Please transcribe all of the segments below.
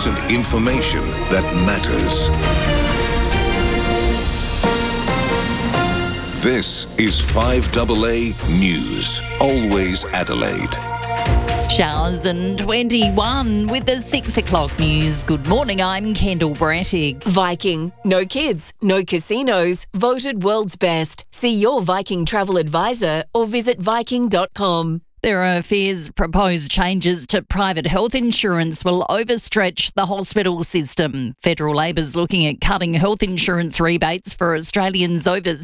news and information that matters. This is 5AA News, always Adelaide. Showers and 21 with the 6 o'clock news. Good morning, I'm Kendall Brattig. Viking. No kids, no casinos. Voted world's best. See your Viking travel advisor or visit Viking.com. There are fears proposed changes to private health insurance will overstretch the hospital system. Federal Labor's looking at cutting health insurance rebates for Australians over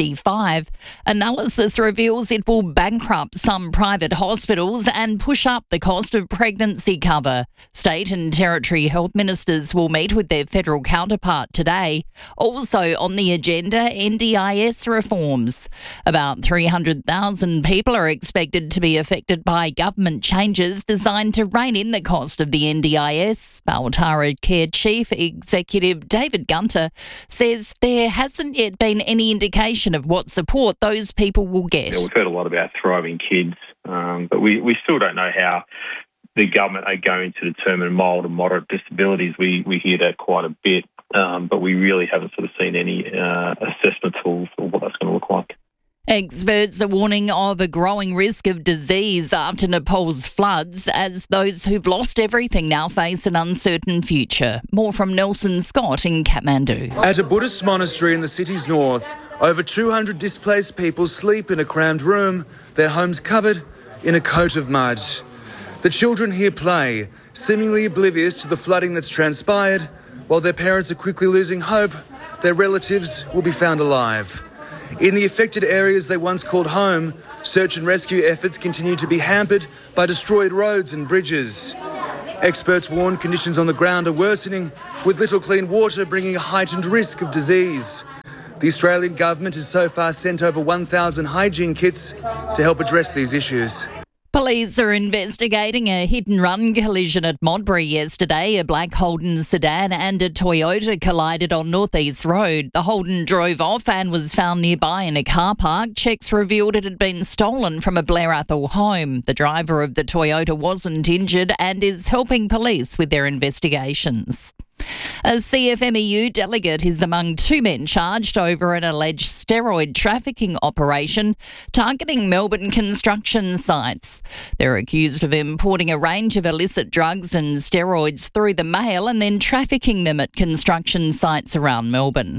65. Analysis reveals it will bankrupt some private hospitals and push up the cost of pregnancy cover. State and territory health ministers will meet with their federal counterpart today. Also on the agenda, NDIS reforms. About 300,000 people are expected to be affected by government changes designed to rein in the cost of the NDIS. Baltara Care Chief Executive David Gunter says there hasn't yet been any indication of what support those people will get. We've heard a lot about thriving kids, but we still don't know how the government are going to determine mild and moderate disabilities. We hear that quite a bit, but we really haven't sort of seen any assessment tools for what that's going to look like. Experts are warning of a growing risk of disease after Nepal's floods as those who've lost everything now face an uncertain future. More from Nelson Scott in Kathmandu. At a Buddhist monastery in the city's north, over 200 displaced people sleep in a crammed room, their homes covered in a coat of mud. The children here play, seemingly oblivious to the flooding that's transpired, while their parents are quickly losing hope their relatives will be found alive. In the affected areas they once called home, search and rescue efforts continue to be hampered by destroyed roads and bridges. Experts warn conditions on the ground are worsening, with little clean water bringing a heightened risk of disease. The Australian government has so far sent over 1,000 hygiene kits to help address these issues. Police are investigating a hit-and-run collision at Modbury yesterday. A black Holden sedan and a Toyota collided on North East Road. The Holden drove off and was found nearby in a car park. Checks revealed it had been stolen from a Blair Athol home. The driver of the Toyota wasn't injured and is helping police with their investigations. A CFMEU delegate is among two men charged over an alleged steroid trafficking operation targeting Melbourne construction sites. They're accused of importing a range of illicit drugs and steroids through the mail and then trafficking them at construction sites around Melbourne.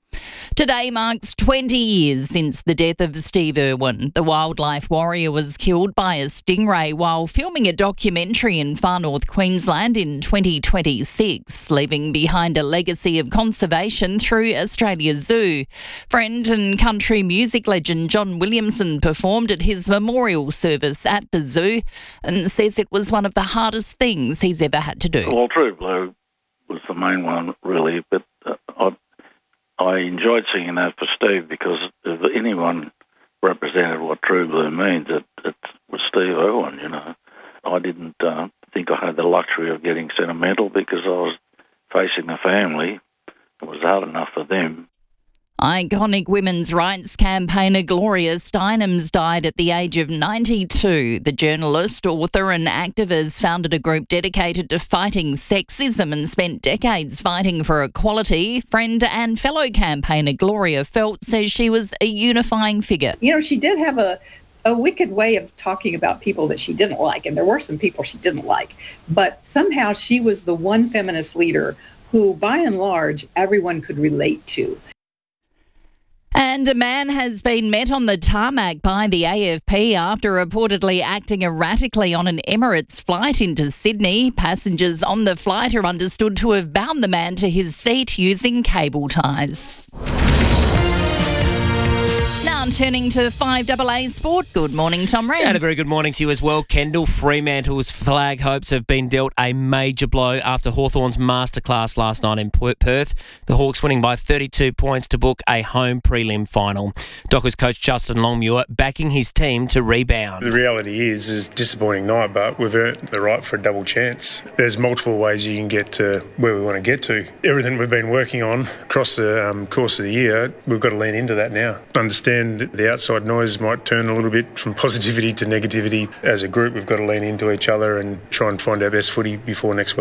Today marks 20 years since the death of Steve Irwin. The wildlife warrior was killed by a stingray while filming a documentary in far north Queensland in 2026, leaving behind a legacy of conservation through Australia's zoo. Friend and country music legend John Williamson performed at his memorial service at the zoo and says it was one of the hardest things he's ever had to do. Well, True Blue was the main one, really, but I enjoyed singing that for Steve because if anyone represented what True Blue means, it was Steve Irwin, you know. I didn't think I had the luxury of getting sentimental because I was facing a family. It was hard enough for them. Iconic women's rights campaigner Gloria Steinem's died at the age of 92. The journalist, author and activist founded a group dedicated to fighting sexism and spent decades fighting for equality. Friend and fellow campaigner Gloria Felt says she was a unifying figure. You know, she did have a wicked way of talking about people that she didn't like, and there were some people she didn't like. But somehow she was the one feminist leader who, by and large, everyone could relate to. And a man has been met on the tarmac by the AFP after reportedly acting erratically on an Emirates flight into Sydney. Passengers on the flight are understood to have bound the man to his seat using cable ties. Now turning to 5AA Sport. Good morning, Tom Wren. And a very good morning to you as well, Kendall. Fremantle's flag hopes have been dealt a major blow after Hawthorn's masterclass last night in Perth. The Hawks winning by 32 points to book a home prelim final. Dockers coach Justin Longmuir backing his team to rebound. The reality is it's a disappointing night, but we've earned the right for a double chance. There's multiple ways you can get to where we want to get to. Everything we've been working on across the course of the year, we've got to lean into that now. Understand the outside noise might turn a little bit from positivity to negativity. As a group, we've got to lean into each other and try and find our best footy before next week.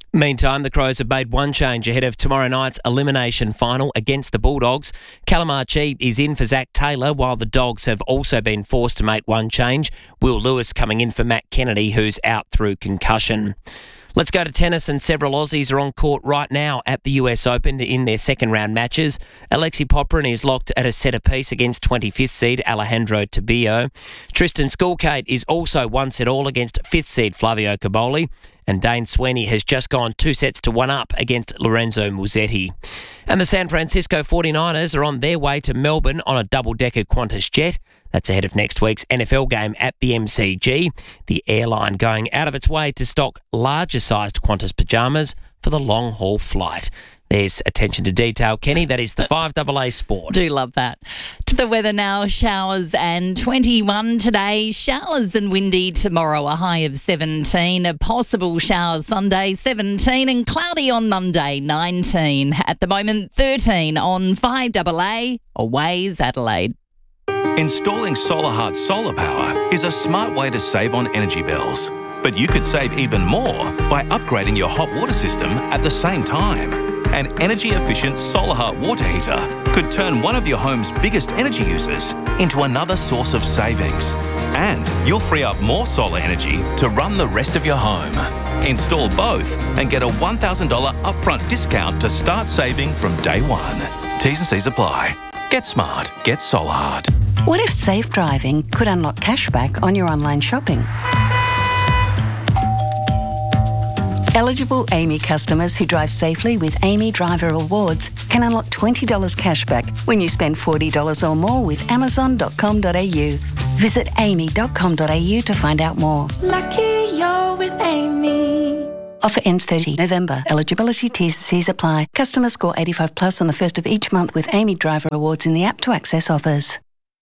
Meantime, the Crows have made one change ahead of tomorrow night's elimination final against the Bulldogs. Callum Archie is in for Zach Taylor, while the Dogs have also been forced to make one change. Will Lewis coming in for Matt Kennedy, who's out through concussion. Let's go to tennis, and several Aussies are on court right now at the US Open in their second round matches. Alexei Popyrin is locked at a set apiece against 25th seed Alejandro Tobio. Tristan Skulkate is also one set all against 5th seed Flavio Caboli. And Dane Sweeney has just gone 2 sets to 1 up against Lorenzo Musetti. And the San Francisco 49ers are on their way to Melbourne on a double-decker Qantas jet. That's ahead of next week's NFL game at the MCG. The airline going out of its way to stock larger-sized Qantas pyjamas for the long-haul flight. There's attention to detail, Kenny. That is the 5AA Sport. Do love that. To the weather now, showers and 21 today. Showers and windy tomorrow, a high of 17. A possible shower Sunday, 17. And cloudy on Monday, 19. At the moment, 13 on 5AA, Waze Adelaide. Installing SolarHeart solar power is a smart way to save on energy bills. But you could save even more by upgrading your hot water system at the same time. An energy-efficient SolarHeart water heater could turn one of your home's biggest energy users into another source of savings. And you'll free up more solar energy to run the rest of your home. Install both and get a $1,000 upfront discount to start saving from day one. T's and C's apply. Get smart. Get SolarHeart. What if safe driving could unlock cashback on your online shopping? Eligible Amy customers who drive safely with Amy Driver Awards can unlock $20 cashback when you spend $40 or more with Amazon.com.au. Visit amy.com.au to find out more. Lucky you're with Amy. Offer ends 30 November. Eligibility T's and C's apply. Customers score 85 plus on the first of each month with Amy Driver Awards in the app to access offers.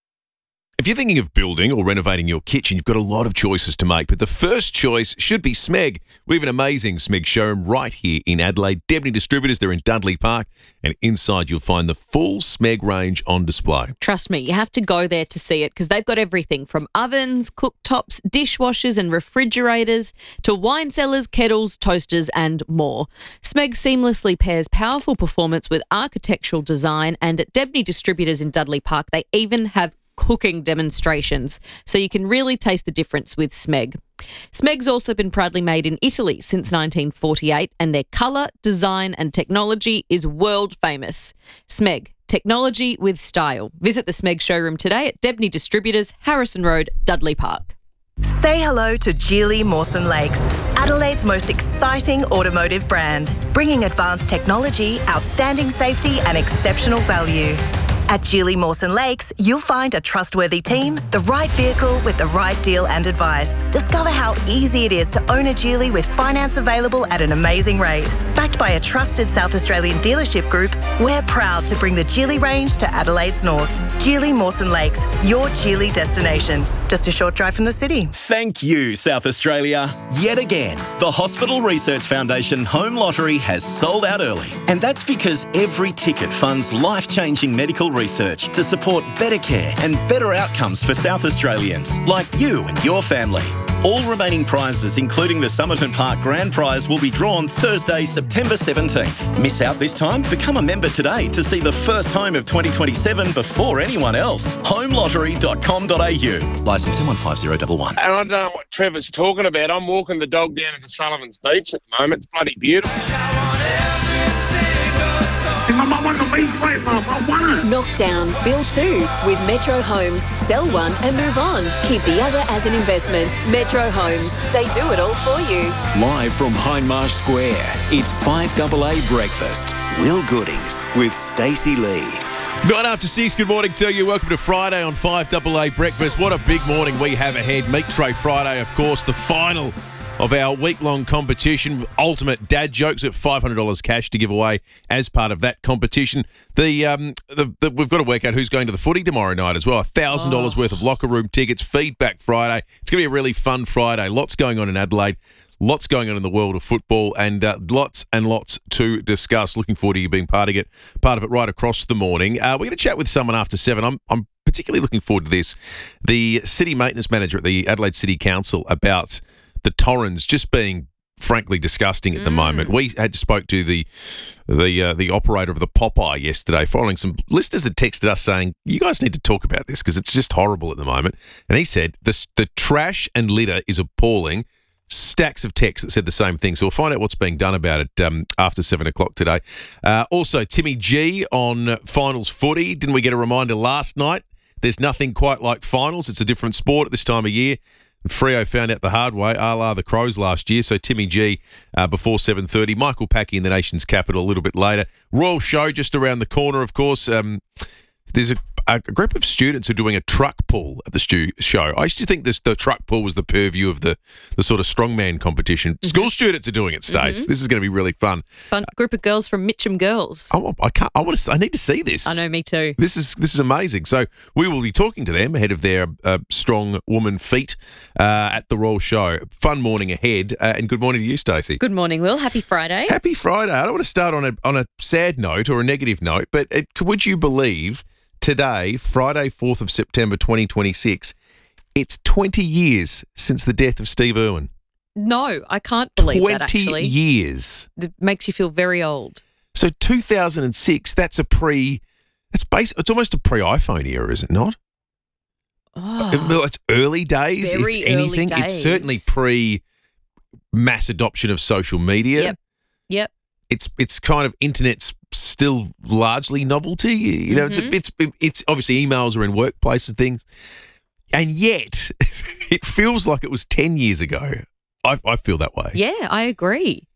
If you're thinking of building or renovating your kitchen, you've got a lot of choices to make, but the first choice should be Smeg. We have an amazing Smeg showroom right here in Adelaide. Debney Distributors, they're in Dudley Park, and inside you'll find the full Smeg range on display. Trust me, you have to go there to see it because they've got everything from ovens, cooktops, dishwashers and refrigerators to wine cellars, kettles, toasters and more. Smeg seamlessly pairs powerful performance with architectural design, and at Debney Distributors in Dudley Park, they even have cooking demonstrations, so you can really taste the difference with Smeg. Smeg's also been proudly made in Italy since 1948, and their colour, design and technology is world famous. Smeg, technology with style. Visit the Smeg showroom today at Debney Distributors, Harrison Road, Dudley Park. Say hello to Geely Mawson Lakes, Adelaide's most exciting automotive brand, bringing advanced technology, outstanding safety and exceptional value. At Geely Mawson Lakes, you'll find a trustworthy team, the right vehicle with the right deal and advice. Discover how easy it is to own a Geely with finance available at an amazing rate. Backed by a trusted South Australian dealership group, we're proud to bring the Geely range to Adelaide's north. Geely Mawson Lakes, your Geely destination. Just a short drive from the city. Thank you, South Australia. Yet again, the Hospital Research Foundation Home Lottery has sold out early. And that's because every ticket funds life-changing medical research to support better care and better outcomes for South Australians, like you and your family. All remaining prizes, including the Somerton Park Grand Prize, will be drawn Thursday, September 17th. Miss out this time? Become a member today to see the first home of 2027 before anyone else. homelottery.com.au. Licence M15011. And I don't know what Trevor's talking about. I'm walking the dog down to Sullivan's Beach at the moment. It's bloody beautiful. Knockdown, build two with Metro Homes. Sell one and move on. Keep the other as an investment. Metro Homes. They do it all for you. Live from Hindmarsh Square, it's 5AA Breakfast. Will Goodings with Stacey Lee. 6:09, good morning to you. Welcome to Friday on 5AA Breakfast. What a big morning we have ahead. Meat Tray Friday, of course, the final of our week-long competition, Ultimate Dad Jokes, at $500 cash to give away as part of that competition. We've got to work out who's going to the footy tomorrow night as well. $1,000 worth of locker room tickets, Feedback Friday. It's going to be a really fun Friday. Lots going on in Adelaide. Lots going on in the world of football, and lots to discuss. Looking forward to you being part of it right across the morning. We're going to chat with someone after 7. I'm particularly looking forward to this. The city maintenance manager at the Adelaide City Council about the Torrens just being frankly disgusting at the moment. We had spoke to the operator of the Popeye yesterday, following some listeners had texted us saying, you guys need to talk about this because it's just horrible at the moment. And he said, the trash and litter is appalling. Stacks of texts that said the same thing. So we'll find out what's being done about it after 7 o'clock today. Also, Timmy G on finals footy. Didn't we get a reminder last night? There's nothing quite like finals. It's a different sport at this time of year. Freo found out the hard way, a la the Crows last year. So Timmy G before 7:30. Michael Packy in the nation's capital a little bit later. Royal Show just around the corner, of course. There's a group of students who are doing a truck pull at the show. I used to think the truck pull was the purview of the sort of strongman competition. School students are doing it, Stace. This is going to be really fun. Fun group of girls from Mitcham Girls. I need to see this. I know, me too. This is amazing. So we will be talking to them ahead of their strong woman feat at the Royal Show. Fun morning ahead, and good morning to you, Stacey. Good morning, Will. Happy Friday. Happy Friday. I don't want to start on a sad note or a negative note, but would you believe today, Friday, 4th of September 2026, it's 20 years since the death of Steve Irwin. No, I can't believe that, actually. 20 years. It makes you feel very old. So 2006, it's almost a pre-iPhone era, is it not? Well, it's early days, Very if anything. early It's certainly pre-mass adoption of social media. Yep. It's kind of internet's still largely novelty. You know, it's obviously emails are in workplace and things, and yet it feels like it was 10 years ago. I feel that way. Yeah, I agree.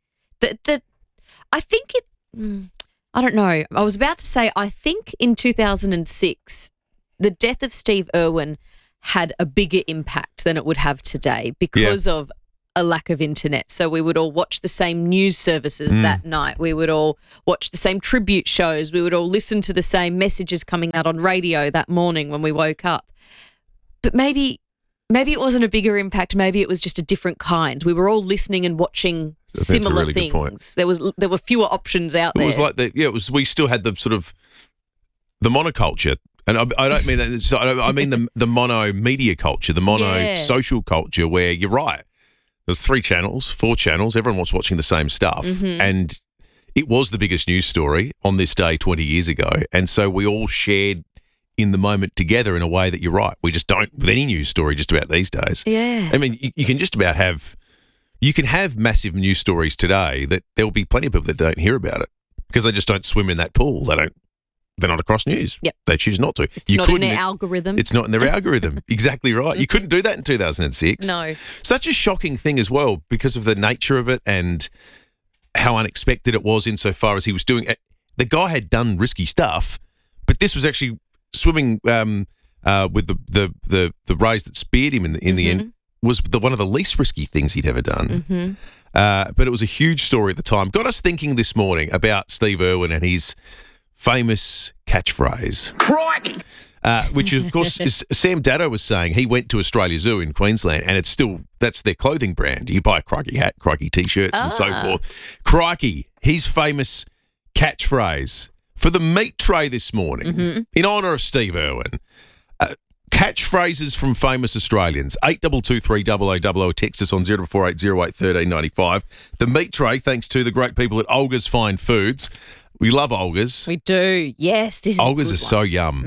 I think it. I don't know. I was about to say I think in 2006, the death of Steve Irwin had a bigger impact than it would have today because of a lack of internet. So we would all watch the same news services that night. We would all watch the same tribute shows. We would all listen to the same messages coming out on radio that morning when we woke up. But maybe it wasn't a bigger impact. Maybe it was just a different kind. We were all listening and watching similar really things. Good point. There were fewer options out there. It was like we still had the sort of the monoculture. And I don't mean that. So I mean the mono media culture, the mono social culture, where you're right. There's 4 channels, everyone was watching the same stuff. And it was the biggest news story on this day 20 years ago. And so we all shared in the moment together in a way that you're right. We just don't with any news story just about these days. Yeah. I mean, you can just about have massive news stories today that there will be plenty of people that don't hear about it because they just don't swim in that pool. They're not across news. Yep. They choose not to. It's not in their algorithm. It's not in their algorithm. Exactly right. You couldn't do that in 2006. No. Such a shocking thing as well because of the nature of it and how unexpected it was insofar as he was doing it. The guy had done risky stuff, but this was actually swimming with the rays that speared him in the end was one of the least risky things he'd ever done. But it was a huge story at the time. Got us thinking this morning about Steve Irwin and his famous catchphrase. Crikey! Which, of course, is Sam Dado was saying he went to Australia Zoo in Queensland and that's their clothing brand. You buy a Crikey hat, Crikey T-shirts and so forth. Crikey, his famous catchphrase for the meat tray this morning in honour of Steve Irwin. Catchphrases from famous Australians. 8223 text us on 0480 1395. The meat tray, thanks to the great people at Olga's Fine Foods. We love Olga's. We do. Yes, this is Olga's are so yum.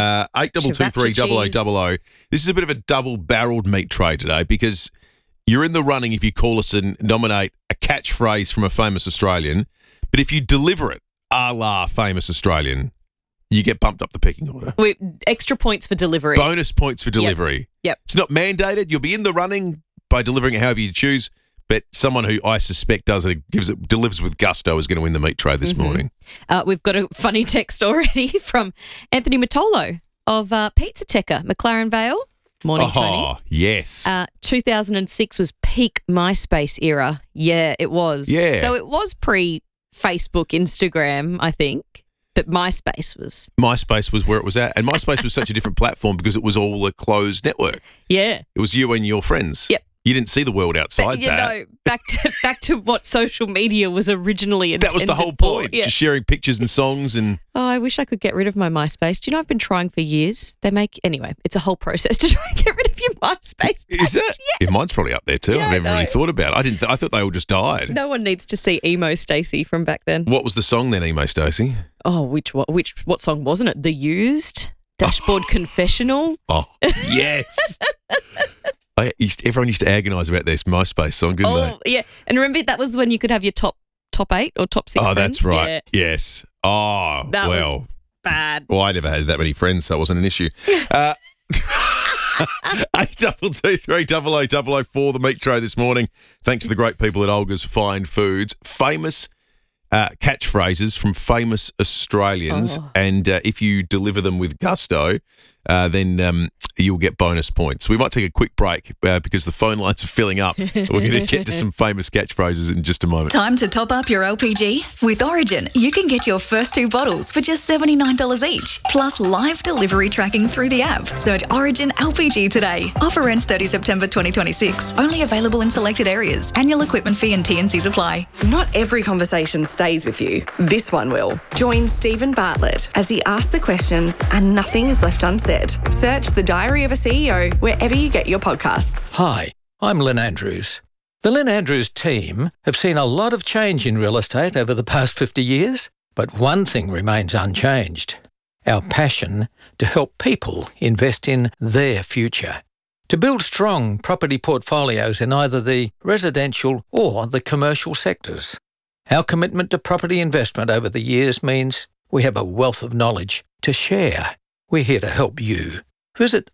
8223 This is a bit of a double-barreled meat tray today because you're in the running if you call us and nominate a catchphrase from a famous Australian. But if you deliver it a la famous Australian, you get bumped up the pecking order. Extra points for delivery. Bonus points for delivery. Yep. It's not mandated. You'll be in the running by delivering it however you choose. But someone who I suspect delivers with gusto is going to win the meat tray this morning. We've got a funny text already from Anthony Matolo of Pizza Tecker, McLaren Vale. Morning, Tony. Oh, yes. 2006 was peak MySpace era. Yeah, it was. Yeah. So it was pre-Facebook, Instagram, I think. But MySpace was where it was at. And MySpace was such a different platform because it was all a closed network. Yeah. It was you and your friends. Yep. You didn't see the world outside that. No, back to what social media was originally intended for. That was the whole point, just sharing pictures and songs. And oh, I wish I could get rid of my MySpace. Do you know I've been trying for years? Anyway, it's a whole process to try and get rid of your MySpace page. Is it? Yeah, mine's probably up there too. Yeah, I never I really know. thought about it. I thought they all just died. No one needs to see emo Stacey from back then. What was the song then, Emo Stacey? Oh, what song wasn't it? The Used? Dashboard Confessional? Oh, yes. Everyone used to agonise about this MySpace song, didn't they? Oh, yeah. And remember, that was when you could have your top 8 or top 6 Oh, friends? that's right. Yeah. Yes. Oh, That well. was bad. Well, I never had that many friends, so it wasn't an issue. 822-300-004, the meat tray this morning. Thanks to the great people at Olga's Fine Foods. Famous catchphrases from famous Australians. Oh. And if you deliver them with gusto, then you'll get bonus points. We might take a quick break because the phone lines are filling up. We're going to get to some famous catchphrases in just a moment. Time to top up your LPG? With Origin, you can get your first 2 bottles for just $79 each, plus live delivery tracking through the app. Search Origin LPG today. Offer ends 30 September 2026. Only available in selected areas. Annual equipment fee and T&Cs apply. Not every conversation stays with you. This one will. Join Stephen Bartlett as he asks the questions and nothing is left unsaid. Search The Diary of a CEO wherever you get your podcasts. Hi, I'm Lynn Andrews. The Lynn Andrews team have seen a lot of change in real estate over the past 50 years, but one thing remains unchanged: our passion to help people invest in their future. To build strong property portfolios in either the residential or the commercial sectors. Our commitment to property investment over the years means we have a wealth of knowledge to share. We're here to help you. Visit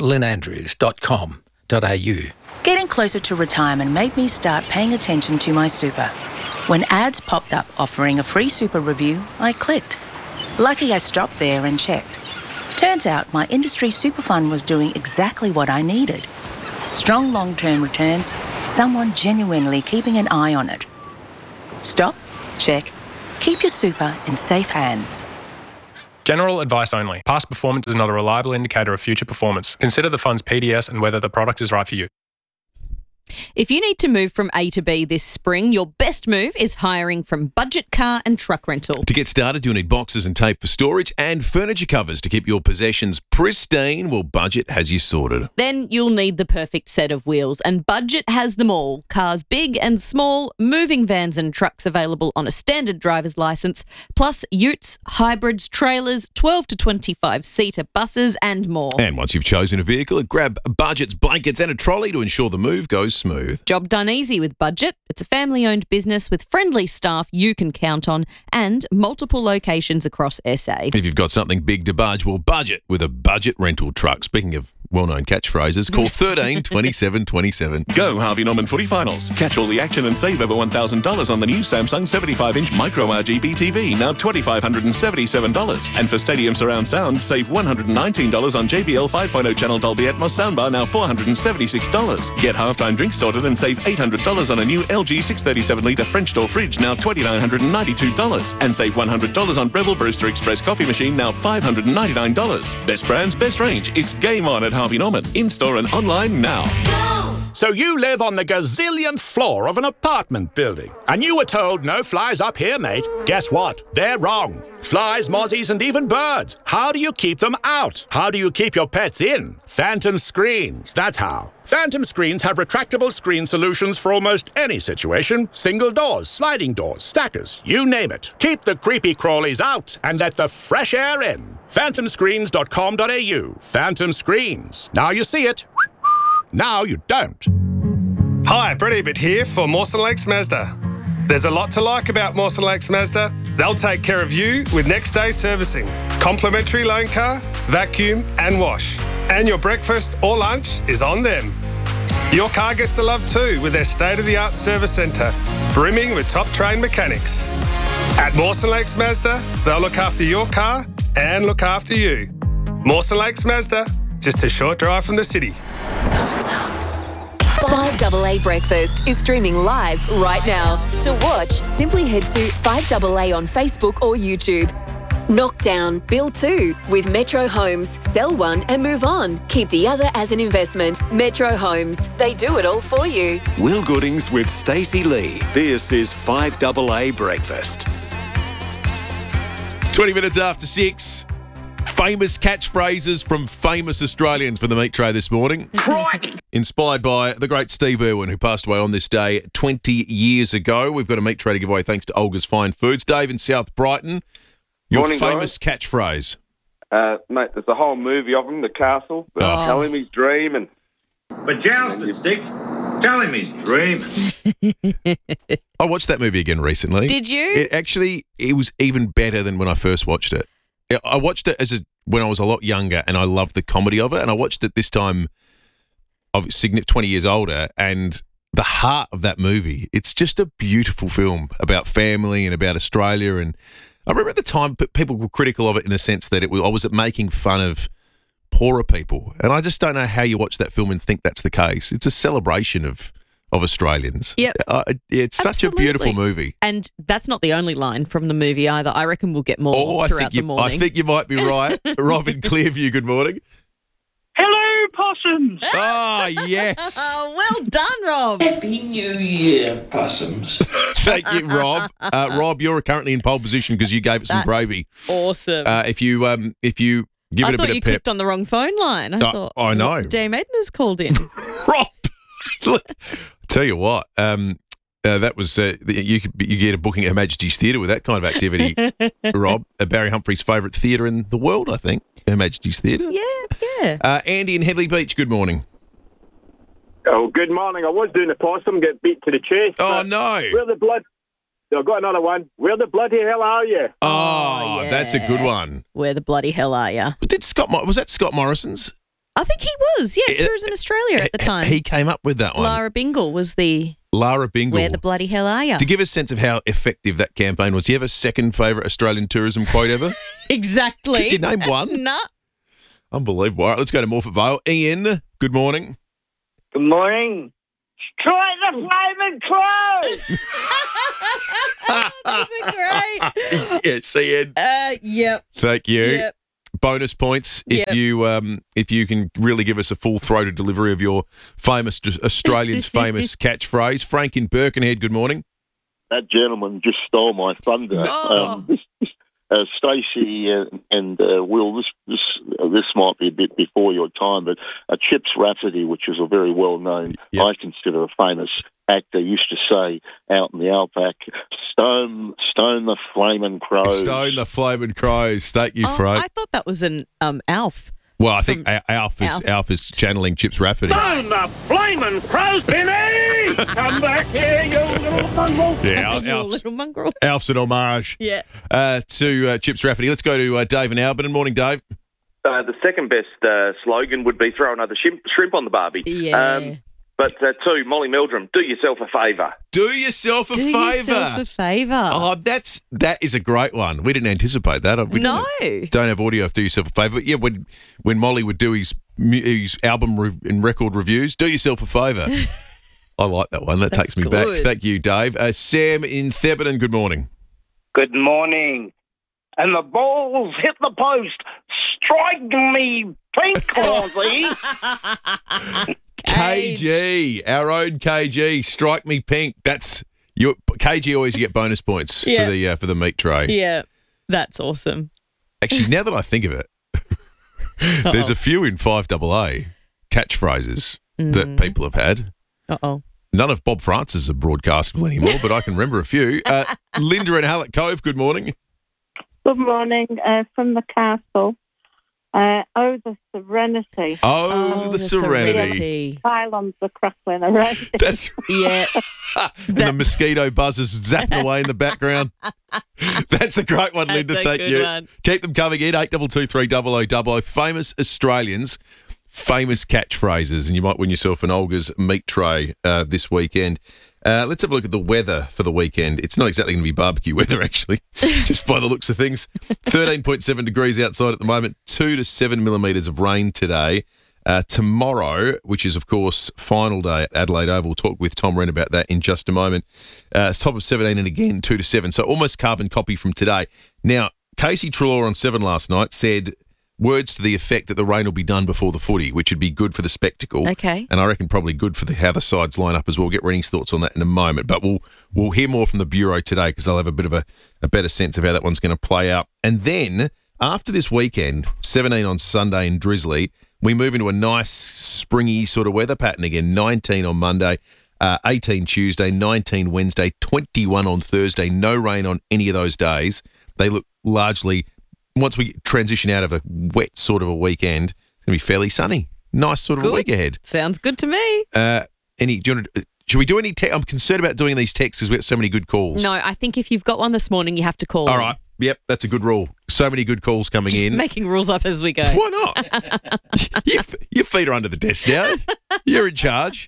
lynnandrews.com.au. Getting closer to retirement made me start paying attention to my super. When ads popped up offering a free super review, I clicked. Lucky I stopped there and checked. Turns out my industry super fund was doing exactly what I needed. Strong long-term returns, someone genuinely keeping an eye on it. Stop, check, keep your super in safe hands. General advice only. Past performance is not a reliable indicator of future performance. Consider the fund's PDS and whether the product is right for you. If you need to move from A to B this spring, your best move is hiring from Budget Car and Truck Rental. To get started, you'll need boxes and tape for storage and furniture covers to keep your possessions pristine. Well, Budget has you sorted. Then you'll need the perfect set of wheels, and Budget has them all. Cars big and small, moving vans and trucks available on a standard driver's licence, plus utes, hybrids, trailers, 12 to 25-seater buses and more. And once you've chosen a vehicle, grab Budget's blankets and a trolley to ensure the move goes smooth. Job done easy with Budget. It's a family-owned business with friendly staff you can count on and multiple locations across SA. If you've got something big to budge, well, budget with a Budget rental truck. Speaking of well-known catchphrases, call 13 27 27. Go Harvey Norman footy finals. Catch all the action and save over $1,000 on the new Samsung 75-inch Micro RGB TV, now $2,577. And for stadium surround sound, save $119 on JBL 5.0 channel Dolby Atmos soundbar, now $476. Get halftime drinks sorted and save $800 on a new LG 637-litre French door fridge, now $2,992. And save $100 on Breville Brewster Express coffee machine, now $599. Best brands, best range. It's game on at Harvey Norman. In-store and online now. So you live on the gazillionth floor of an apartment building, and you were told no flies up here, mate. Guess what? They're wrong. Flies, mozzies, and even birds. How do you keep them out? How do you keep your pets in? Phantom Screens, that's how. Phantom Screens have retractable screen solutions for almost any situation. Single doors, sliding doors, stackers, you name it. Keep the creepy crawlies out and let the fresh air in. PhantomScreens.com.au. Phantom Screens. Now you see it. Now you don't. Hi, Brett Ebert here for Mawson Lakes Mazda. There's a lot to like about Mawson Lakes Mazda. They'll take care of you with next day servicing, complimentary loan car, vacuum and wash. And your breakfast or lunch is on them. Your car gets the love too with their state-of-the-art service centre, brimming with top-trained mechanics. At Mawson Lakes Mazda, they'll look after your car and look after you. Mawson Lakes Mazda, just a short drive from the city. 5AA Breakfast is streaming live right now. To watch, simply head to 5AA on Facebook or YouTube. Knock down, build two with Metro Homes. Sell one and move on. Keep the other as an investment. Metro Homes. They do it all for you. Will Goodings with Stacey Lee. This is 5AA Breakfast. 20 minutes after 6. Famous catchphrases from famous Australians for the meat tray this morning. Crikey! Inspired by the great Steve Irwin, who passed away on this day 20 years ago. We've got a meat tray to give away thanks to Olga's Fine Foods. Dave in South Brighton, your Morning, famous catchphrase. Mate, there's a whole movie of him, The Castle. Tell him he's dreaming. But jousting sticks, tell him he's dreaming. I watched that movie again recently. Did you? It was even better than when I first watched it. I watched it when I was a lot younger, and I loved the comedy of it. And I watched it this time, obviously 20 years older, and the heart of that movie, it's just a beautiful film about family and about Australia. And I remember at the time people were critical of it in the sense that I was making fun of poorer people. And I just don't know how you watch that film and think that's the case. It's a celebration of Australians. Yep. It's such a beautiful movie. And that's not the only line from the movie either. I reckon we'll get more throughout the morning. I think you might be right. Rob in Clearview, good morning. Hello, possums. Oh, yes. Well done, Rob. Happy New Year, possums. Thank you, Rob. Rob, you're currently in pole position because you gave it some gravy. Awesome. If you give it a bit I thought of you pep. clicked on the wrong phone line. I know. Dame Edna's called in. Rob, look, tell you what, that was you get a booking at Her Majesty's Theatre with that kind of activity, Rob. Barry Humphrey's favourite theatre in the world, I think. Her Majesty's Theatre. Yeah. Andy in Headley Beach, good morning. Oh, good morning. I was doing a possum, get beat to the chest. Oh, no. Where the blood... I've got another one. Where the bloody hell are you? Oh, yeah. That's a good one. Where the bloody hell are you? Was that Scott Morrison's? I think he was. Yeah, Tourism Australia at the time. He came up with that one. Lara Bingle was the... Lara Bingle. Where the bloody hell are you? To give a sense of how effective that campaign was, do you have a second favourite Australian tourism quote ever? Exactly. Could you name one? Nah. Unbelievable. All right, let's go to Morphett Vale. Ian, good morning. Good morning. Strike the flaming crow! That's great. Yes, Ian. Yep. Thank you. Yep. Bonus points if you can really give us a full-throated delivery of your famous Australians' famous catchphrase. Frank in Birkenhead, good morning. That gentleman just stole my thunder. Oh. Stacey and Will, this might be a bit before your time, but Chips Rafferty, which is a very well-known, I consider a famous actor, used to say out in the outback, stone the flaming crows. Stone the flaming crows. Thank you, Frank. I thought that was an Alf. Well, I think Alf is channeling Chips Rafferty. Stone the flaming crows, Benny! Come back here, you little mongrel. Yeah, You little mongrel. Alf's an homage Yeah. to Chips Rafferty. Let's go to Dave in Alberton. Morning, Dave. The second best slogan would be throw another shrimp on the barbie. Yeah. But two, Molly Meldrum, do yourself a favour. Do yourself a favour. Oh, that is a great one. We didn't anticipate that. We don't have audio of do yourself a favour. But yeah, when Molly would do his album and record reviews, do yourself a favour. I like that one. That takes me back. Thank you, Dave. Sam in Theberton, good morning. Good morning. And the balls hit the post. Strike me pink, Aussie. KG, our own KG, strike me pink. That's your KG. Always get bonus points for the meat tray. Yeah, that's awesome. Actually, now that I think of it, there's a few in 5AA catchphrases that people have had. None of Bob Francis are broadcastable anymore, but I can remember a few. Linda in Hallett Cove, good morning. Good morning. From the castle. The serenity. The serenity. Pylons are crackling around. That's yeah. And the mosquito buzzers zapping away in the background. That's a great one, Linda. Thank you. One. Keep them coming in. 822 famous Australians, famous catchphrases, and you might win yourself an Olga's meat tray this weekend. Let's have a look at the weather for the weekend. It's not exactly going to be barbecue weather, actually, just by the looks of things. 13.7 degrees outside at the moment, 2 to 7 millimetres of rain today. Tomorrow, which is, of course, final day at Adelaide Oval. We'll talk with Tom Wren about that in just a moment. Top of 17 and again, 2 to 7. So almost carbon copy from today. Now, Casey Treloar on 7 last night said words to the effect that the rain will be done before the footy, which would be good for the spectacle. Okay. And I reckon probably good for how the sides line up as well. We'll get Rennie's thoughts on that in a moment. But we'll hear more from the Bureau today because they'll have a bit of a better sense of how that one's going to play out. And then after this weekend, 17 on Sunday and drizzly, we move into a nice springy sort of weather pattern again. 19 on Monday, 18 Tuesday, 19 Wednesday, 21 on Thursday. No rain on any of those days. They look largely, once we transition out of a wet sort of a weekend, it's going to be fairly sunny. Nice sort of a week ahead. Sounds good to me. Should we do any I'm concerned about doing these texts because we have so many good calls. No, I think if you've got one this morning, you have to call. All right. Yep, that's a good rule. So many good calls coming Just in. making rules up as we go. Why not? Your feet are under the desk now. You're in charge.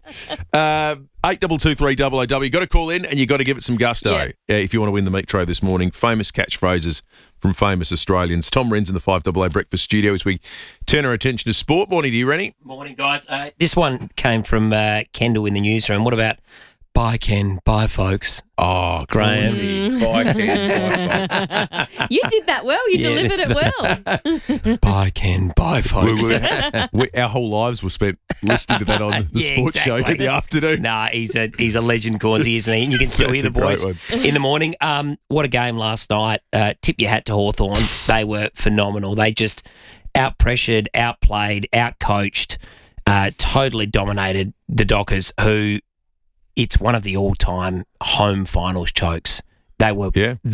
8223 you got to call in and you got to give it some gusto if you want to win the meat tray this morning. Famous catchphrases from famous Australians. Tom Wren's in the 5AA Breakfast Studio as we turn our attention to sport. Morning to you, Rennie. Morning, guys. This one came from Kendall in the newsroom. What about bye, Ken? Bye, folks. Oh, Graham. Bye, Ken. Bye, folks. You did that well. You delivered it well. Bye, Ken. Bye, folks. Our whole lives were spent listening to that on the sports show in the afternoon. Nah, he's a legend, Cornsey, isn't he? And you can still hear the boys in the morning. What a game last night. Tip your hat to Hawthorn. They were phenomenal. They just out-pressured, outplayed, out-coached, totally dominated the Dockers, who it's one of the all-time home finals chokes. They were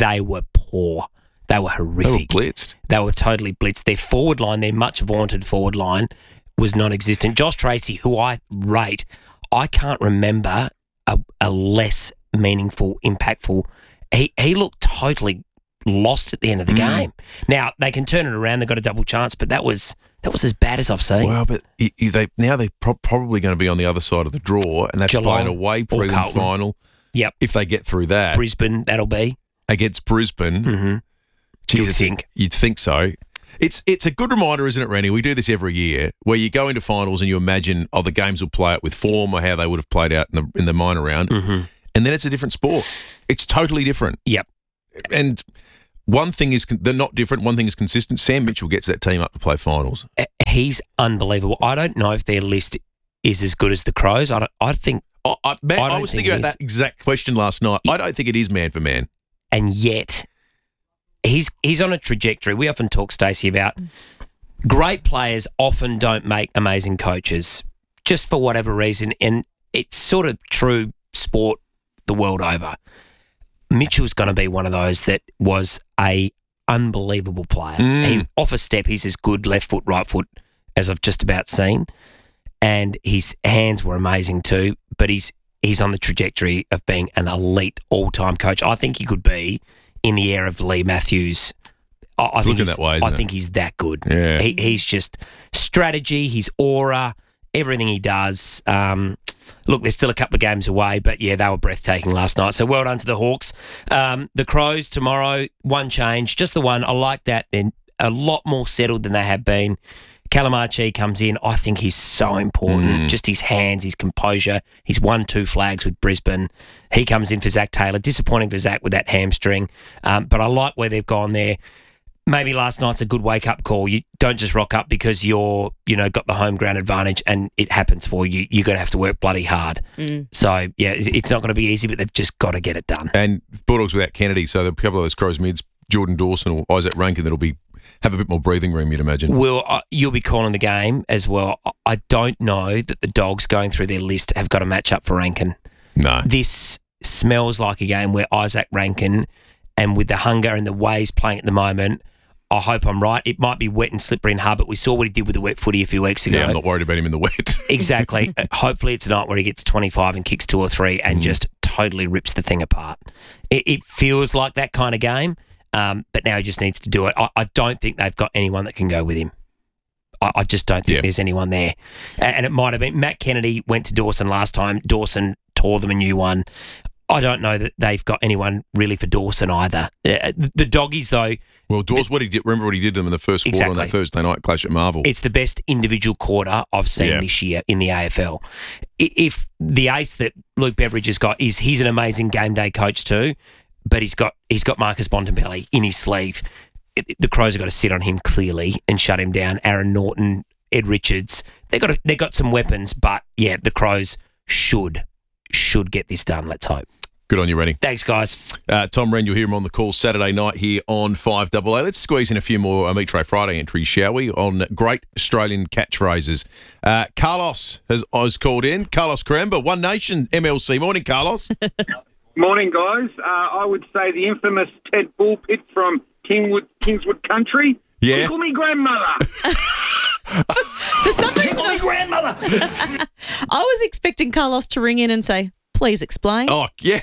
poor. They were horrific. They were blitzed. They were totally blitzed. Their forward line, their much vaunted forward line, was non-existent. Josh Tracy, who I rate, I can't remember a less meaningful, impactful. He looked totally lost at the end of the game. Now, they can turn it around. They've got a double chance, but that was as bad as I've seen. Well, but they're probably going to be on the other side of the draw, and that's playing away prelim final. Yep. If they get through that. Brisbane, that'll be. Against Brisbane. Mm-hmm. You'd think so. It's a good reminder, isn't it, Randy? We do this every year where you go into finals and you imagine, the games will play out with form or how they would have played out in the minor round. Mm-hmm. And then it's a different sport. It's totally different. Yep. And one thing is they're not different. One thing is consistent. Sam Mitchell gets that team up to play finals. He's unbelievable. I don't know if their list is as good as the Crows. I was thinking about that exact question last night. I don't think it is man for man. And yet, he's on a trajectory. We often talk, Stacey, about great players often don't make amazing coaches, just for whatever reason. And it's sort of true sport the world over. Mitchell's going to be one of those that was a unbelievable player. He, off a step, he's as good left foot, right foot as I've just about seen. And his hands were amazing too, but he's on the trajectory of being an elite all-time coach. I think he could be in the air of Lee Matthews. I think he's that good. Yeah. He's just strategy, his aura, everything he does. Look, there's still a couple of games away, but yeah, they were breathtaking last night. So well done to the Hawks. The Crows tomorrow, one change, just the one. I like that. They're a lot more settled than they have been. Callum Archie comes in. I think he's so important. Just his hands, his composure. He's won 2 flags with Brisbane. He comes in for Zach Taylor. Disappointing for Zach with that hamstring. But I like where they've gone there. Maybe last night's a good wake-up call. You don't just rock up because you're, got the home ground advantage and it happens for you. You're going to have to work bloody hard. So, yeah, it's not going to be easy, but they've just got to get it done. And Bulldogs without Kennedy, so a couple of those Crows mids, Jordan Dawson or Isaac Rankin, that'll have a bit more breathing room, you'd imagine. Well, you'll be calling the game as well. I don't know that the Dogs going through their list have got a match up for Rankin. No. This smells like a game where Isaac Rankin, and with the hunger and the way he's playing at the moment, I hope I'm right. It might be wet and slippery and hard, but we saw what he did with the wet footy a few weeks ago. Yeah, I'm not worried about him in the wet. Exactly. Hopefully it's a night where he gets 25 and kicks 2 or 3 and just totally rips the thing apart. It feels like that kind of game, but now he just needs to do it. I don't think they've got anyone that can go with him. I just don't think there's anyone there. And it might have been Matt Kennedy went to Dawson last time. Dawson tore them a new one. I don't know that they've got anyone really for Dawson either. The Doggies, though. Well, Dawson, remember what he did to them in the first quarter on that Thursday night clash at Marvel. It's the best individual quarter I've seen this year in the AFL. If the ace that Luke Beveridge has got he's an amazing game day coach too, but he's got Marcus Bontempelli in his sleeve. The Crows have got to sit on him clearly and shut him down. Aaron Norton, Ed Richards, they got some weapons, but yeah, the Crows should get this done. Let's hope. Good on you, Rennie. Thanks, guys. Tom Wren, you'll hear him on the call Saturday night here on 5AA. Let's squeeze in a few more Mitre Friday entries, shall we, on great Australian catchphrases. Carlos has called in. Carlos Cremba, One Nation MLC. Morning, Carlos. Morning, guys. I would say the infamous Ted Bullpit from Kingswood Country. Yeah. Tickle me grandmother. For some reason, my grandmother. I was expecting Carlos to ring in and say, "Please explain." Oh, yeah.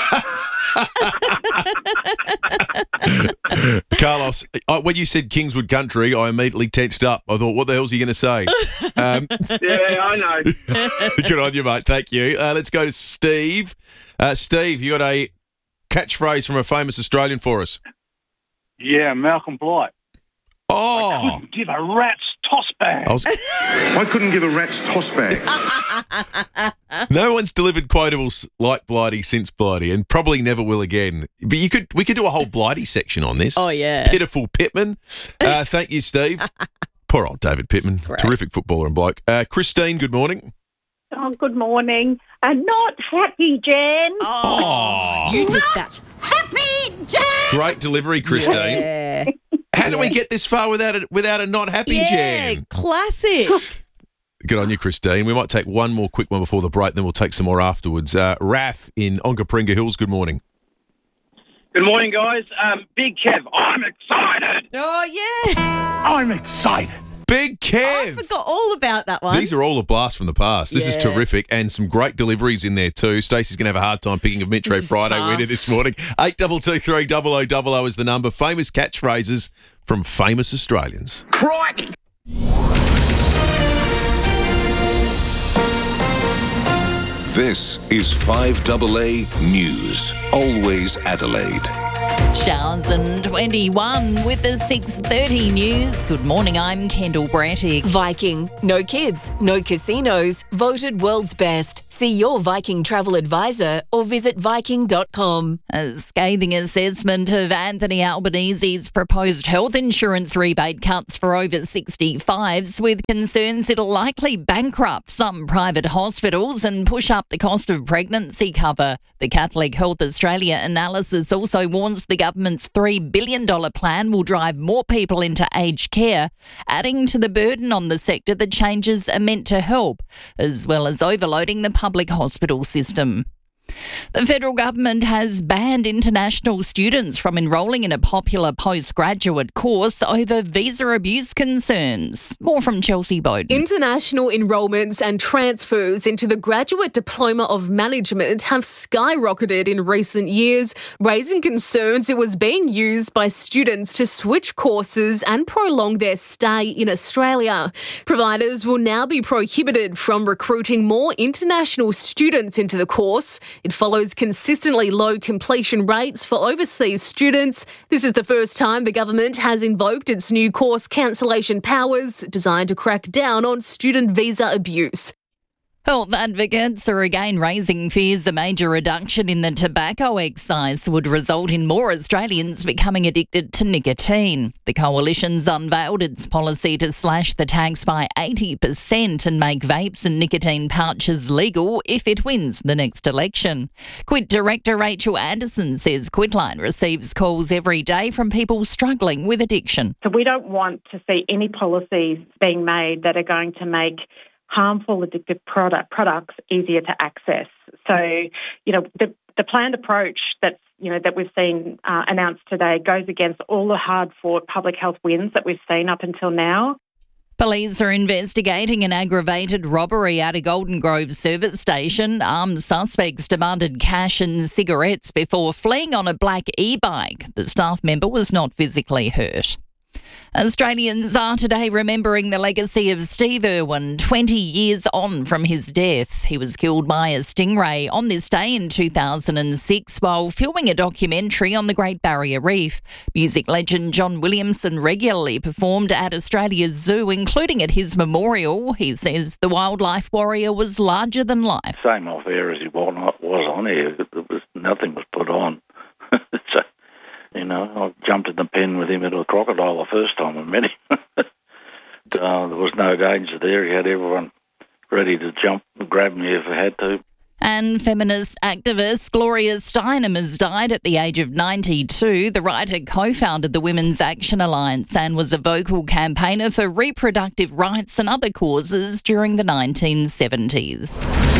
Carlos, when you said Kingswood Country, I immediately tensed up. I thought, what the hell's he going to say? Yeah, I know. Good on you, mate. Thank you. Let's go to Steve. Steve, you got a catchphrase from a famous Australian for us. Yeah, Malcolm Blight. Oh. I couldn't give a rat's toss bag. I couldn't give a rat's toss bag. No one's delivered quotables like Blighty since Blighty, and probably never will again. But we could do a whole Blighty section on this. Oh, yeah. Pitiful Pittman. Thank you, Steve. Poor old David Pittman. Great. Terrific footballer and bloke. Christine, good morning. Oh, good morning. Not happy, Jen. Oh. You did that. Happy, Jen. Great delivery, Christine. Yeah. How do we get this far without a not happy Jen? Classic. Good on you, Christine. We might take one more quick one before the break, then we'll take some more afterwards. Raf in Onkaparinga Hills, good morning. Good morning, guys. Big Kev, I'm excited. Oh, yeah. I'm excited. Big Kev. I forgot all about that one. These are all a blast from the past. This is Yeah. terrific, and some great deliveries in there too. Stacey's going to have a hard time picking a Metro This is Friday tough. winner this morning. 8223 0000 is the number. Famous catchphrases from famous Australians. Crikey. This is 5AA News. Always Adelaide. Showers and 21 with the 6:30 news. Good morning, I'm Kendall Brattick. Viking, no kids, no casinos, voted world's best. See your Viking travel advisor or visit Viking.com. A scathing assessment of Anthony Albanese's proposed health insurance rebate cuts for over 65s, with concerns it'll likely bankrupt some private hospitals and push up the cost of pregnancy cover. The Catholic Health Australia analysis also warns the government's $3 billion plan will drive more people into aged care, adding to the burden on the sector the changes are meant to help, as well as overloading the public hospital system. The federal government has banned international students from enrolling in a popular postgraduate course over visa abuse concerns. More from Chelsea Bowden. International enrolments and transfers into the Graduate Diploma of Management have skyrocketed in recent years, raising concerns it was being used by students to switch courses and prolong their stay in Australia. Providers will now be prohibited from recruiting more international students into the course. It follows consistently low completion rates for overseas students. This is the first time the government has invoked its new course cancellation powers designed to crack down on student visa abuse. Health advocates are again raising fears a major reduction in the tobacco excise would result in more Australians becoming addicted to nicotine. The coalition's unveiled its policy to slash the tax by 80% and make vapes and nicotine pouches legal if it wins the next election. Quit director Rachel Anderson says Quitline receives calls every day from people struggling with addiction. So we don't want to see any policies being made that are going to make harmful addictive products easier to access. So, the planned approach that we've seen announced today goes against all the hard-fought public health wins that we've seen up until now. Police are investigating an aggravated robbery at a Golden Grove service station. Armed suspects demanded cash and cigarettes before fleeing on a black e-bike. The staff member was not physically hurt. Australians are today remembering the legacy of Steve Irwin 20 years on from his death. He was killed by a stingray on this day in 2006 while filming a documentary on the Great Barrier Reef. Music legend John Williamson regularly performed at Australia's zoo, including at his memorial. He says the wildlife warrior was larger than life. Same off air as he was on air. Nothing was put on. So, I jumped in the pen with him at a crocodile the first time I met him. There was no danger there. He had everyone ready to jump and grab me if I had to. And feminist activist Gloria Steinem has died at the age of 92. The writer co-founded the Women's Action Alliance and was a vocal campaigner for reproductive rights and other causes during the 1970s.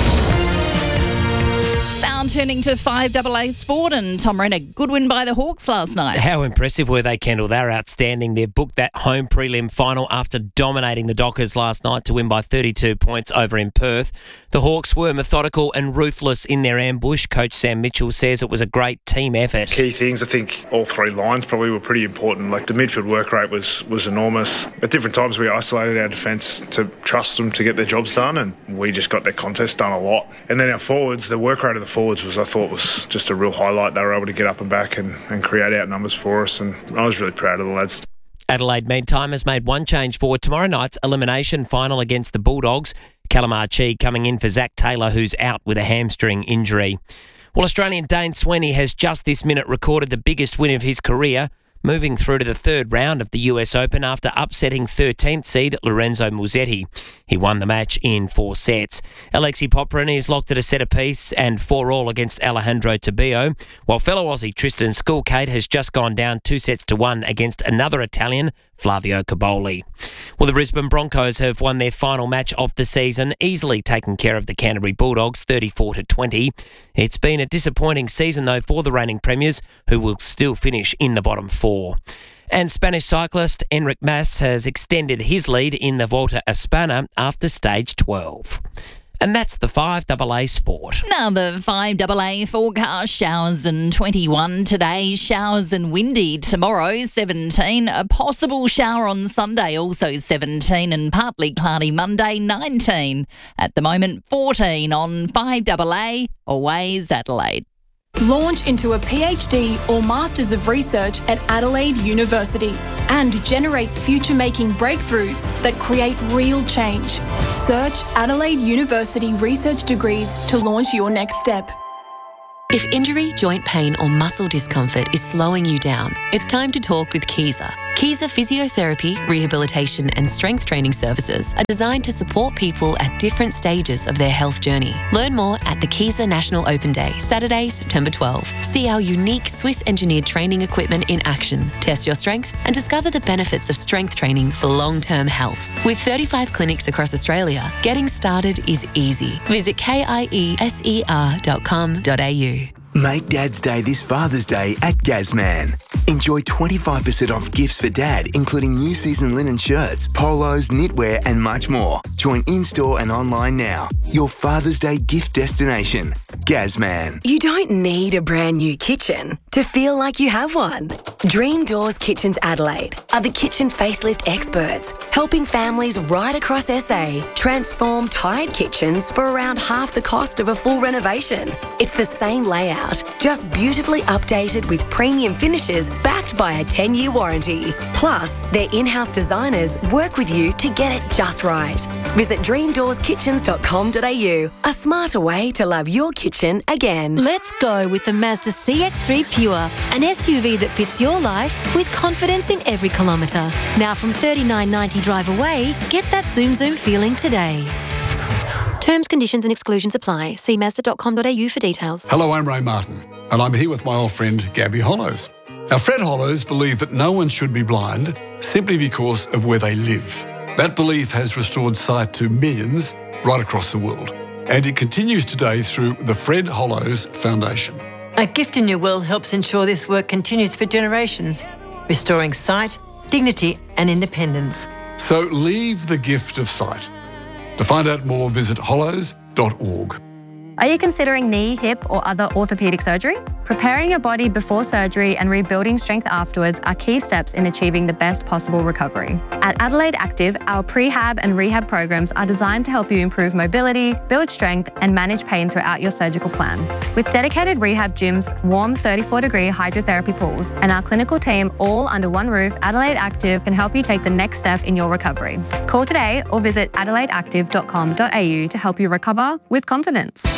Now turning to 5AA Sport and Tom Renner. Good win by the Hawks last night. How impressive were they, Kendall? They're outstanding. They booked that home prelim final after dominating the Dockers last night to win by 32 points over in Perth. The Hawks were methodical and ruthless in their ambush. Coach Sam Mitchell says it was a great team effort. Key things, I think all three lines probably were pretty important. Like the midfield work rate was enormous. At different times we isolated our defence to trust them to get their jobs done, and we just got their contest done a lot. And then our forwards, the work rate of the forwards I thought was just a real highlight. They were able to get up and back and create out numbers for us, and I was really proud of the lads. Adelaide, meantime, has made one change for tomorrow night's elimination final against the Bulldogs. Callum Archie coming in for Zach Taylor, who's out with a hamstring injury. Well, Australian Dane Sweeney has just this minute recorded the biggest win of his career, moving through to the third round of the US Open after upsetting 13th seed Lorenzo Musetti. He won the match in 4 sets. Alexei Popyrin is locked at a set apiece and 4-all against Alejandro Tabio, while fellow Aussie Tristan Skulkate has just gone down 2-1 against another Italian, Flavio Caboli. Well, the Brisbane Broncos have won their final match of the season, easily taking care of the Canterbury Bulldogs 34-20. It's been a disappointing season, though, for the reigning premiers, who will still finish in the bottom 4. And Spanish cyclist Enric Mas has extended his lead in the Volta a España after stage 12. And that's the 5AA Sport. Now the 5AA forecast: showers and 21 today, showers and windy tomorrow, 17. A possible shower on Sunday, also 17, and partly cloudy Monday, 19. At the moment, 14 on 5AA, always Adelaide. Launch into a PhD or Masters of Research at Adelaide University and generate future-making breakthroughs that create real change. Search Adelaide University Research Degrees to launch your next step. If injury, joint pain or muscle discomfort is slowing you down, it's time to talk with Keza. Keza Physiotherapy, Rehabilitation and Strength Training Services are designed to support people at different stages of their health journey. Learn more at the Keza National Open Day, Saturday, September 12. See our unique Swiss-engineered training equipment in action, test your strength and discover the benefits of strength training for long-term health. With 35 clinics across Australia, getting started is easy. Visit kieser.com.au. Make Dad's Day this Father's Day at Gazman. Enjoy 25% off gifts for Dad, including new season linen shirts, polos, knitwear and much more. Join in-store and online now. Your Father's Day gift destination. Gazman. You don't need a brand new kitchen to feel like you have one. Dream Doors Kitchens Adelaide are the kitchen facelift experts, helping families right across SA transform tired kitchens for around half the cost of a full renovation. It's the same layout, just beautifully updated with premium finishes backed by a 10-year warranty. Plus, their in-house designers work with you to get it just right. Visit dreamdoorskitchens.com.au, a smarter way to love your kitchen again. Let's go with the Mazda CX-3 Pure, an SUV that fits your life with confidence in every kilometre. Now from $39.90 drive away, get that zoom feeling today. Terms, conditions and exclusions apply. See Mazda.com.au for details. Hello, I'm Ray Martin, and I'm here with my old friend Gabby Hollows. Now, Fred Hollows believed that no one should be blind simply because of where they live. That belief has restored sight to millions right across the world, and it continues today through the Fred Hollows Foundation. A Gift in Your Will helps ensure this work continues for generations, restoring sight, dignity and independence. So leave the gift of sight. To find out more, visit hollows.org. Are you considering knee, hip or other orthopaedic surgery? Preparing your body before surgery and rebuilding strength afterwards are key steps in achieving the best possible recovery. At Adelaide Active, our prehab and rehab programs are designed to help you improve mobility, build strength and manage pain throughout your surgical plan. With dedicated rehab gyms, warm 34-degree hydrotherapy pools and our clinical team all under one roof, Adelaide Active can help you take the next step in your recovery. Call today or visit adelaideactive.com.au to help you recover with confidence.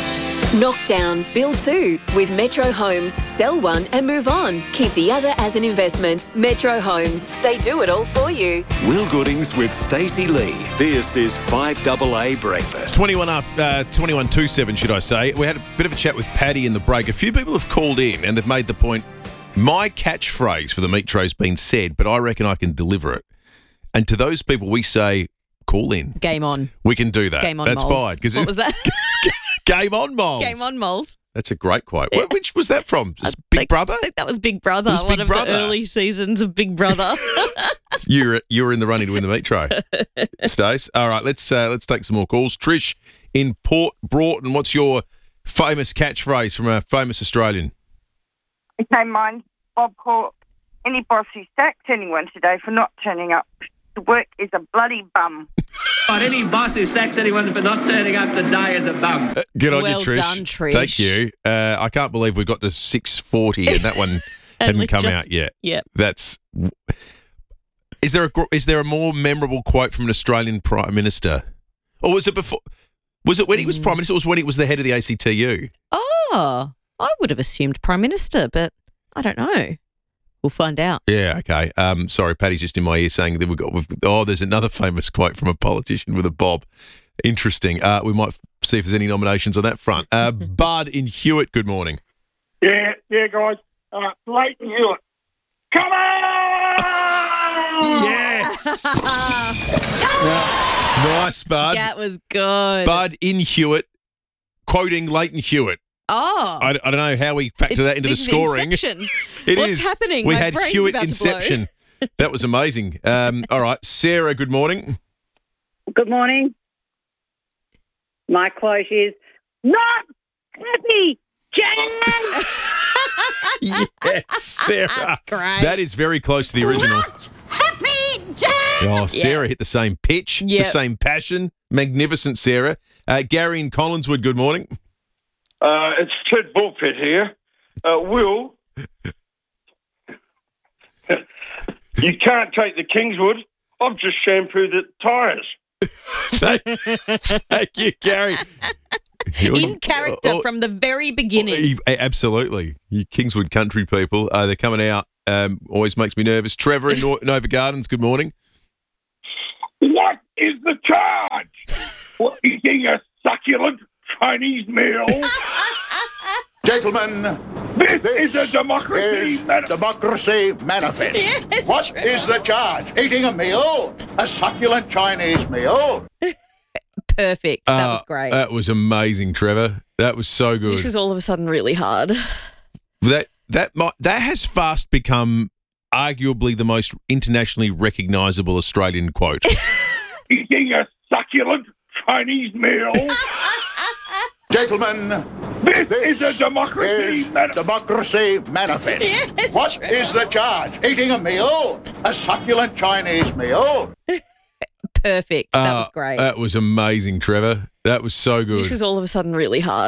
Knock down, build two with Metro Homes. Sell one and move on. Keep the other as an investment. Metro Homes. They do it all for you. Will Goodings with Stacey Lee. This is 5AA Breakfast. 21-27, should I say. We had a bit of a chat with Paddy in the break. A few people have called in and they've made the point, my catchphrase for the meat tray's been said, but I reckon I can deliver it. And to those people, we say, call in. Game on. We can do that. Game on, That's moles. fine. What was that? Game on, moles. Game on, moles. That's a great quote. Which was that from? Big Brother? I think that was Big Brother. It was One Big of Brother. the early seasons of Big Brother. You were in the running to win the meat tray. Stace. All right, let's take some more calls. Trish in Port Broughton, what's your famous catchphrase from a famous Australian? Okay, mine's Bob Hawke. Any boss who sacks anyone today for not turning up to work is a bloody bum. Any boss who sacks anyone for not turning up today is a bum. Good on Well you, Trish. done, Trish. Thank you. I can't believe we got to 6:40 and that one hadn't come out yet. Yep. That's. Is there a more memorable quote from an Australian Prime Minister, or was it before? Was it when he was Prime Minister? Or was it when he was the head of the ACTU? Oh, I would have assumed Prime Minister, but I don't know. We'll find out. Yeah, okay. Sorry, Paddy's just in my ear saying that there's another famous quote from a politician with a bob. Interesting. We might see if there's any nominations on that front. Bud in Hewitt, good morning. Yeah, guys. Leighton Hewitt. Come on! Yes! Nice, Bud. That was good. Bud in Hewitt, quoting Leighton Hewitt. Oh. I don't know how we factor that into the this is scoring. Inception. It What's is. happening? We My had brain's Hewitt about to blow. Inception. That was amazing. All right, Sarah, good morning. Good morning. My quote is, not happy, Jan! Yes, Sarah. That's great. That is very close to the original. Happy, Jan! Oh, Sarah hit the same pitch, the Yep. same passion. Magnificent, Sarah. Gary in Collinswood, good morning. It's Ted Bullfit here. Will, you can't take the Kingswood. I've just shampooed the tyres. Thank you, Gary. In character Oh, from the very beginning. Absolutely. You Kingswood country people, they're coming out. Always makes me nervous. Trevor in Nova Gardens, good morning. What is the charge for eating a succulent Chinese meal? Gentlemen, This is a democracy democracy manifest. Yes, What Trevor. is the charge? Eating a meal? A succulent Chinese meal? Perfect. That was great. That was amazing, Trevor. That was so good. This is all of a sudden really hard. That has fast become arguably the most internationally recognisable Australian quote. Eating a succulent Chinese meal. Gentlemen, This is a democracy democracy manifest. Yes, What Trevor. is the charge? Eating a meal? A succulent Chinese meal? Perfect. That was great. That was amazing, Trevor. That was so good. This is all of a sudden really hard.